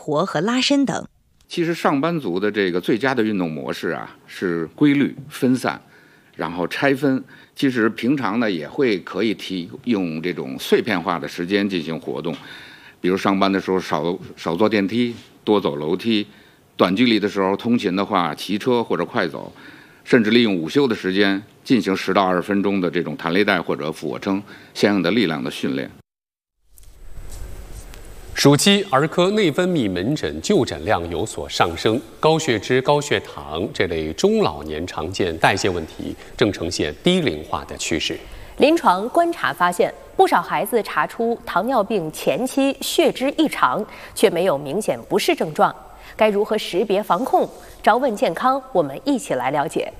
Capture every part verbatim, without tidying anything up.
活和拉伸等。 其实上班族的这个最佳的运动模式啊，是规律、分散，然后拆分。其实平常呢也会可以提用这种碎片化的时间进行活动，比如上班的时候少少坐电梯，多走楼梯；短距离的时候通勤的话，骑车或者快走，甚至利用午休的时间进行十到二十分钟的这种弹力带或者俯卧撑相应的力量的训练。 暑期儿科内分泌门诊就诊量有所上升，高血脂、高血糖这类中老年常见代谢问题正呈现低龄化的趋势。 临床观察发现，不少孩子查出糖尿病前期血脂异常，却没有明显不适症状，该如何识别防控？朝问健康，我们一起来了解。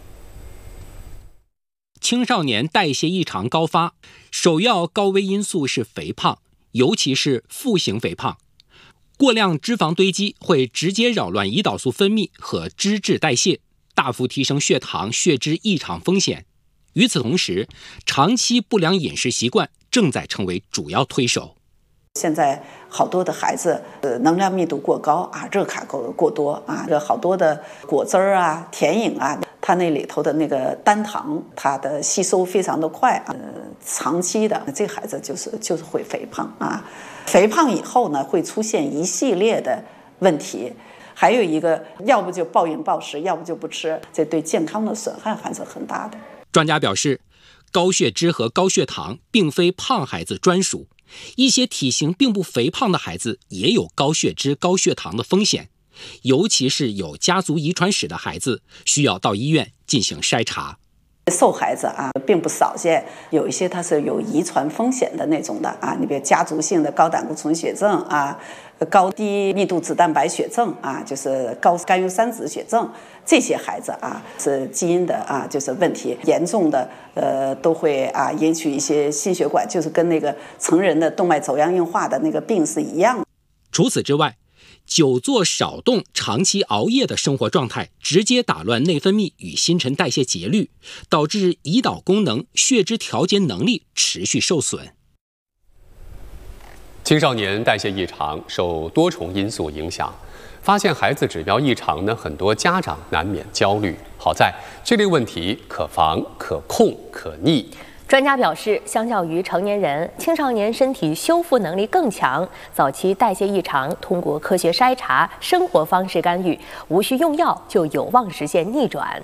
青少年代谢异常高发，首要高危因素是肥胖。尤其是腹型肥胖，过量脂肪堆积会直接扰乱胰岛素分泌和脂质代谢，大幅提升血糖、血脂异常风险。与此同时，长期不良饮食习惯正在成为主要推手。 现在好多的孩子，呃，能量密度过高啊，热卡过过多啊，这好多的果汁儿啊、甜饮啊，它那里头的那个单糖，它的吸收非常的快啊，呃，长期的这个孩子就是就是会肥胖啊，肥胖以后呢，会出现一系列的问题，还有一个，要不就暴饮暴食，要不就不吃，这对健康的损害还是很大的。 专家表示，高血脂和高血糖并非胖孩子专属。一些体型并不肥胖的孩子也有高血脂、高血糖的风险，尤其是有家族遗传史的孩子，需要到医院进行筛查。 瘦孩子啊，并不少见，有一些它是有遗传风险的那种的啊，你比如家族性的高胆固醇血症啊，高低密度脂蛋白血症啊，就是高甘油三酯血症，这些孩子啊是基因的啊，就是问题严重的，呃，都会啊引起一些心血管，就是跟那个成人的动脉粥样硬化的那个病是一样的。 除此之外，久坐少动、长期熬夜的生活状态，直接打乱内分泌与新陈代谢节律，导致胰岛功能、血脂调节能力持续受损。 青少年代谢异常受多重因素影响，发现孩子指标异常呢，很多家长难免焦虑。好在这类问题可防、可控、可逆。 专家表示，相较于成年人，青少年身体修复能力更强，早期代谢异常通过科学筛查、生活方式干预，无需用药就有望实现逆转。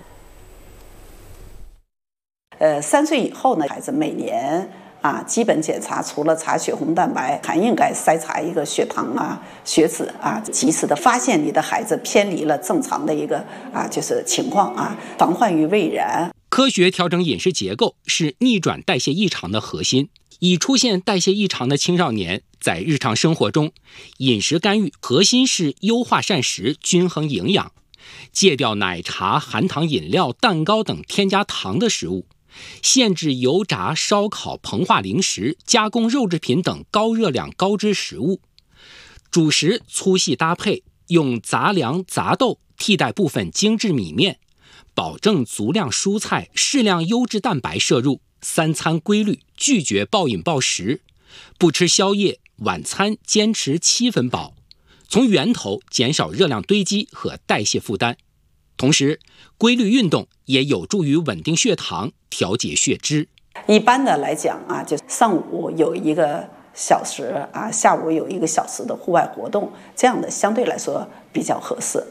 呃，三岁以后呢，孩子每年啊基本检查，除了查血红蛋白，还应该筛查一个血糖啊、血脂啊，及时的发现你的孩子偏离了正常的一个啊就是情况啊，防患于未然。 科学调整饮食结构是逆转代谢异常的核心。已出现代谢异常的青少年，在日常生活中，饮食干预核心是优化膳食、均衡营养，戒掉奶茶、含糖饮料、蛋糕等添加糖的食物，限制油炸、烧烤、膨化零食、加工肉制品等高热量、高脂食物。主食粗细搭配，用杂粮、杂豆替代部分精致米面。保证足量蔬菜，适量优质蛋白摄入，三餐规律，拒绝暴饮暴食，不吃宵夜，晚餐坚持七分饱，从源头减少热量堆积和代谢负担。同时，规律运动也有助于稳定血糖，调节血脂。 一般的来讲啊，就上午有一个小时啊，下午有一个小时的户外活动，这样的相对来说比较合适。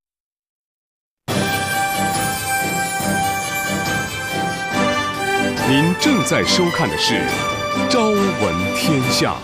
您正在收看的是《朝闻天下》。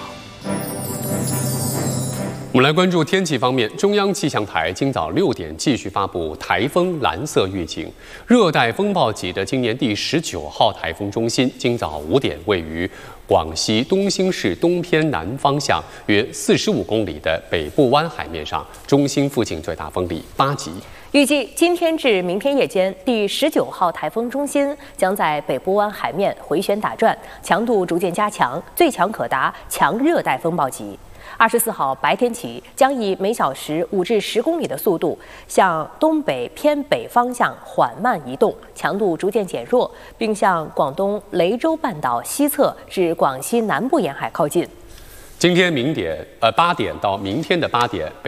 我们来关注天气方面，中央气象台今早六点继续发布台风蓝色预警，热带风暴级的今年第十九号台风中心，今早五点位于广西东兴市东偏南方向约四十五公里的北部湾海面上，中心附近最大风力八级。 预计今天至明天夜间，第十九号台风中心将在北部湾海面回旋打转，强度逐渐加强，最强可达强热带风暴级。二十四号白天起，将以每小时五至十公里的速度向东北偏北方向缓慢移动，强度逐渐减弱，并向广东雷州半岛西侧至广西南部沿海靠近。 今天明点呃八点到明天的八点。